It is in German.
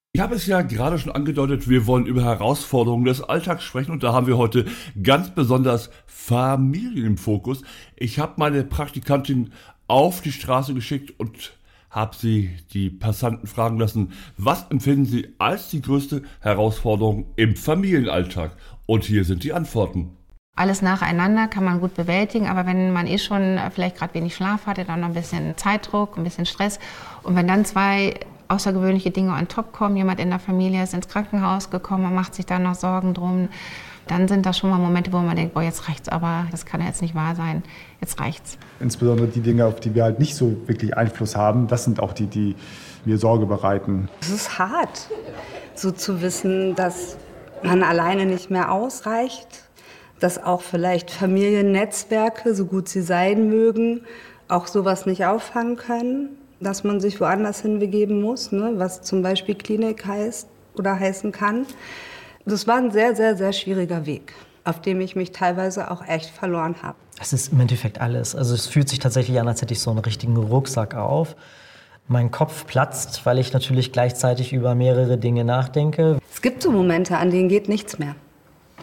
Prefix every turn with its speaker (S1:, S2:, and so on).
S1: Ich habe es ja gerade schon angedeutet, wir wollen über Herausforderungen des Alltags sprechen und da haben wir heute ganz besonders Familien im Fokus. Ich habe meine Praktikantin auf die Straße geschickt und habe sie die Passanten fragen lassen, was empfinden sie als die größte Herausforderung im Familienalltag? Und hier sind die Antworten.
S2: Alles nacheinander kann man gut bewältigen, aber wenn man schon vielleicht gerade wenig Schlaf hatte, dann noch ein bisschen Zeitdruck, ein bisschen Stress und wenn dann zwei außergewöhnliche Dinge on top kommen, jemand in der Familie ist ins Krankenhaus gekommen, man macht sich da noch Sorgen drum, dann sind das schon mal Momente, wo man denkt, boah, jetzt reicht's aber, das kann ja jetzt nicht wahr sein, jetzt reicht's.
S3: Insbesondere die Dinge, auf die wir halt nicht so wirklich Einfluss haben, das sind auch die, die mir Sorge bereiten.
S4: Es ist hart, so zu wissen, dass man alleine nicht mehr ausreicht, dass auch vielleicht Familiennetzwerke, so gut sie sein mögen, auch sowas nicht auffangen können, dass man sich woanders hinbegeben muss, ne, was zum Beispiel Klinik heißt oder heißen kann. Das war ein sehr, sehr, sehr schwieriger Weg, auf dem ich mich teilweise auch echt verloren habe.
S5: Es ist im Endeffekt alles. Also es fühlt sich tatsächlich an, als hätte ich so einen richtigen Rucksack auf. Mein Kopf platzt, weil ich natürlich gleichzeitig über mehrere Dinge nachdenke.
S4: Es gibt so Momente, an denen geht nichts mehr.